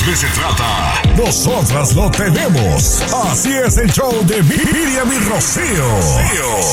chisme se trata, nosotras lo tenemos. Así es el show de Miriam y Rocío.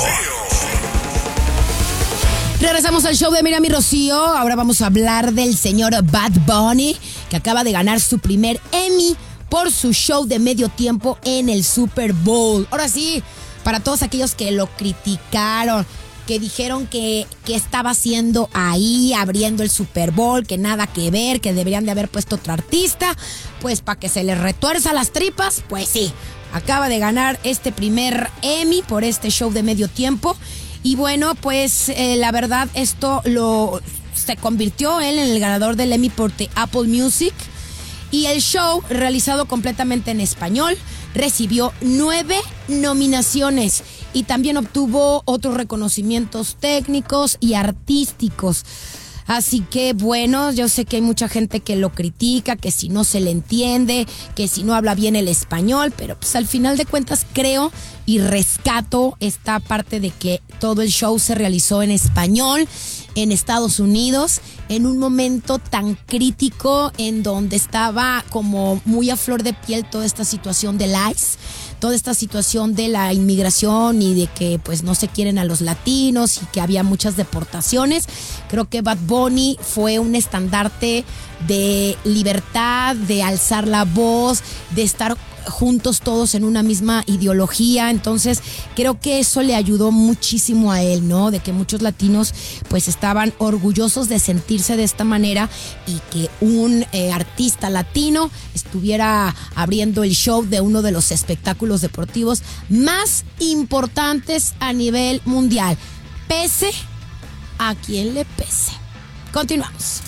Regresamos al show de Miriam y Rocío. Ahora vamos a hablar del señor Bad Bunny, que acaba de ganar su primer Emmy por su show de medio tiempo en el Super Bowl. Ahora sí, para todos aquellos que lo criticaron, que dijeron que estaba haciendo ahí, abriendo el Super Bowl, que nada que ver, que deberían de haber puesto otro artista, pues para que se les retuerza las tripas, pues sí, acaba de ganar este primer Emmy por este show de medio tiempo. Y bueno, pues la verdad se convirtió él en el ganador del Emmy por The Apple Music. Y el show, realizado completamente en español, recibió 9 nominaciones y también obtuvo otros reconocimientos técnicos y artísticos. Así que bueno, yo sé que hay mucha gente que lo critica, que si no se le entiende, que si no habla bien el español, pero pues al final de cuentas creo y rescato esta parte de que todo el show se realizó en español en Estados Unidos, en un momento tan crítico en donde estaba como muy a flor de piel toda esta situación del ICE, toda esta situación de la inmigración y de que pues no se quieren a los latinos y que había muchas deportaciones. Creo que Bad Bunny fue un estandarte de libertad, de alzar la voz, de estar juntos todos en una misma ideología. Entonces creo que eso le ayudó muchísimo a él, ¿no? De que muchos latinos pues estaban orgullosos de sentirse de esta manera y que un artista latino estuviera abriendo el show de uno de los espectáculos deportivos más importantes a nivel mundial, pese a quien le pese. Continuamos.